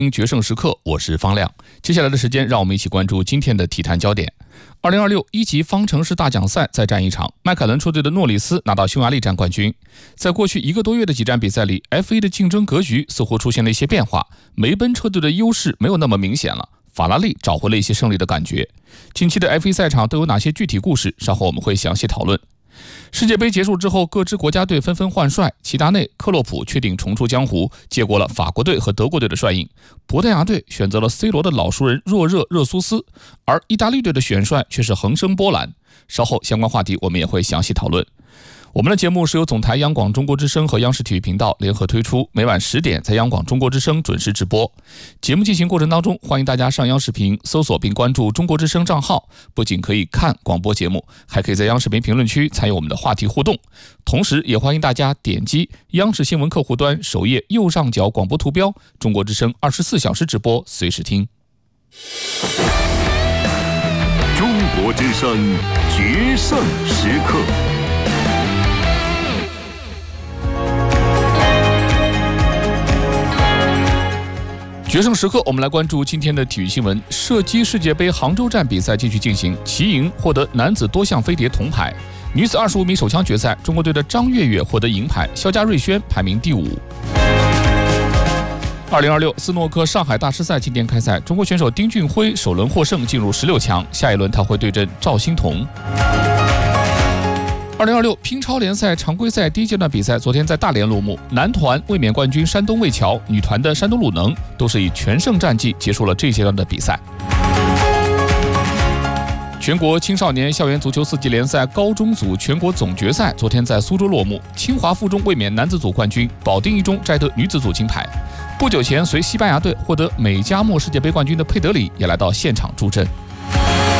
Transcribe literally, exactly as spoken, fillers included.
决胜时刻，我是方亮。接下来的时间，让我们一起关注今天的体坛焦点。二零二六一级方程式大奖赛再战一场，迈凯伦车队的诺里斯拿到匈牙利站冠军。在过去一个多月的几站比赛里 ，F 一 的竞争格局似乎出现了一些变化，梅奔车队的优势没有那么明显了，法拉利找回了一些胜利的感觉。近期的 F 一 赛场都有哪些具体故事？稍后我们会详细讨论。世界杯结束之后，各支国家队纷纷换帅，齐达内、克洛普确定重出江湖，接过了法国队和德国队的帅印。葡萄牙队选择了 C 罗的老熟人若热热苏斯，而意大利队的选帅却是横生波澜。稍后相关话题我们也会详细讨论。我们的节目是由总台央广中国之声和央视体育频道联合推出，每晚十点在央广中国之声准时直播。节目进行过程当中，欢迎大家上央视频搜索并关注中国之声账号，不仅可以看广播节目，还可以在央视频评论区参与我们的话题互动。同时也欢迎大家点击央视新闻客户端首页右上角广播图标，中国之声二十四小时直播，随时听。 中国之声决胜时刻。 决胜时刻，我们来关注今天的体育新闻。射击世界杯杭州站比赛继续进行，齐莹获得男子多项飞碟铜牌。女子二十五米手枪决赛，中国队的张悦悦获得银牌，肖家瑞轩排名第五。二零二六斯诺克上海大师赛今天开赛，中国选手丁俊晖首轮获胜，进入十六强，下一轮他会对阵赵欣彤。二零二六乒超联赛常规赛第一阶段比赛昨天在大连落幕，男团卫冕冠军山东魏桥，女团的山东鲁能都是以全胜战绩结束了这一阶段的比赛。全国青少年校园足球四级联赛高中组全国总决赛昨天在苏州落幕，清华附中卫冕男子组冠军，保定一中摘得女子组金牌。不久前随西班牙队获得美加墨世界杯冠军的佩德里也来到现场助阵。